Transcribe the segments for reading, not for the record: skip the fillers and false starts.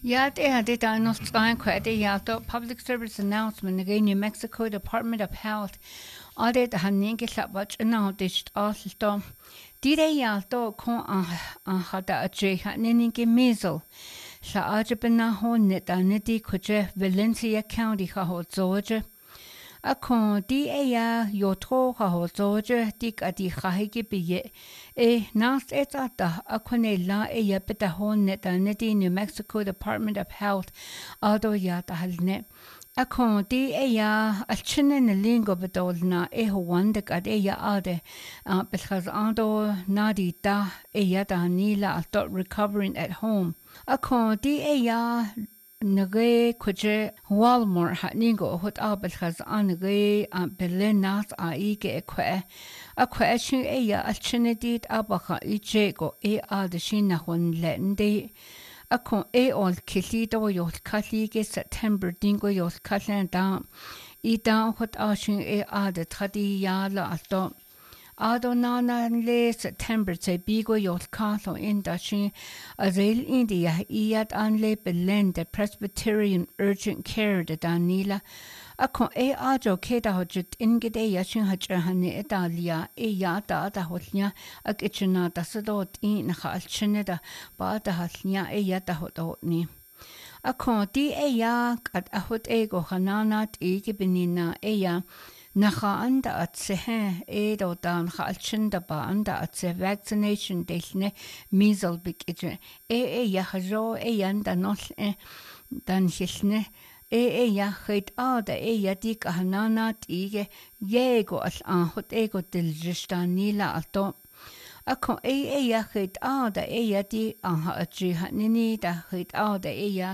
Ja, det er nog streng det er public service announcement again New Mexico Department of Health. Og det han ikke slapper nå det altså det er to kon hada at han ikke misel. Så ajbena honne danedi koje Valencia County ha Georgia. Akon di eya yotro ha Georgia dik adi khahige biye nas etata akonella eya beta honne danedi New Mexico Department of Health ado ya tahalne. Akon di eya alchinen lingo bedolna howandik ad eya ade because ando nadi da eya danila alto recovering at home. Akon di eya nage kuje Walmart hatningo hot because anage belenas aige ekwe shin eya alchinedit abaka ijego ade shina hon lende. Akon all kilido yol kalige September dingo yol kalen da ida hot ashin ade tradi yala alto Adonana le September se bigo yol kalo in dashin Azrael India iat anle belen the Presbyterian Urgent Care de Danila Akon ajo keda hojit ingede yashin hajahane etalia yata da hotnya akichna dasadot in khalchineda ba da halnya yata hodotni Akon di at ahot ego hananat benina Nacha anda at sehe edo dan khalchinda ba anda at se vaccination delne measles bikije yahajo yanda nol dan hilne yahit ada yadik hananat yego al hot ego del jistanila alto Akon yahit ada yadi aji hanini da hit ada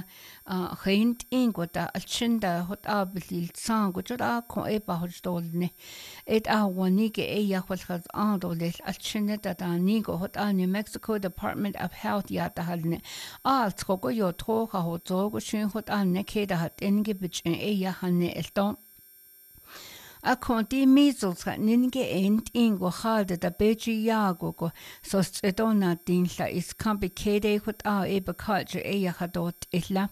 hint ingota alchinda hot abil sang gujura kon bahostolne et wanige yahwal khaz andolel alchinda da nigo hot New Mexico Department of Health yata halne trogo yo troga hot zogo shin hot neke da hat inge bich yahane elton Akon di measles ninge ingo halde da beji yago go so stedona dinla is complicated hot culture yahadot illa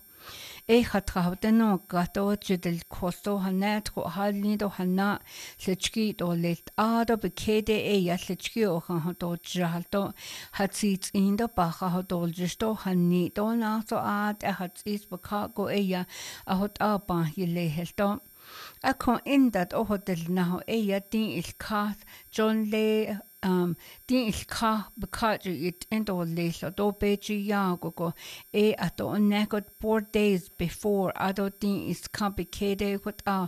hatrahdeno gato del costo hanatro halnido hanna lechki do let ado bekede lechki o do jalto hatsit in do bacha hodol jisto hanni do na so hat is bakago hot ba yele helto Akon in that hotel now din il kath John le din il ka bekaji it endo le so do beji yago ato negot 4 days before ado din is complicated hot ha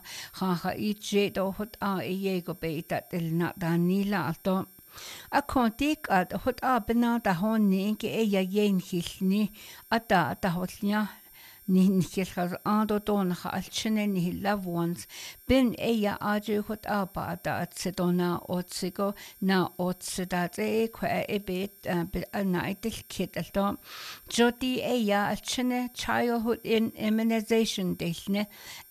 ije do hot yego be that el na danila ato Akon dik at hot bena da honni ke yen hilni ata hotnya Nihilchar ando don alchine ni loved ones bin aju hot da sedona otsigo na otsidat ebet anaitil kit alto joti alchine childhood immunization delne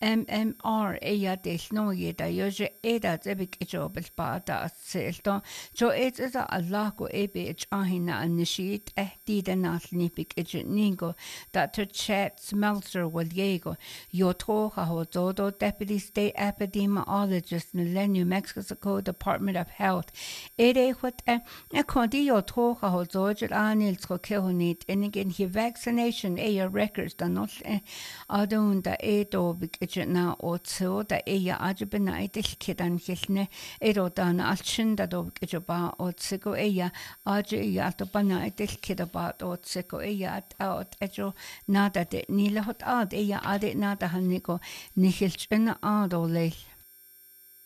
MMR delno yeda yoje eda zebik ejobel da selto jo is Allah go ebet ahina anishit dida naslnipik ejningo Dr. Chats Meltzer Waliego, Yotoha Hododo, Deputy State Epidemiologist in New Mexico Department of Health. What a condi Yotoha Hodoja Anil Trokehonit, and again he vaccination records the not adun da edo bikit na otso da ajibenaitis kid and hilne edo dan alchinda do bikitba otsiko aji yatobanaitis kid about otsiko out ejo nada de Nila hot ade nada haniko nihilchena adolel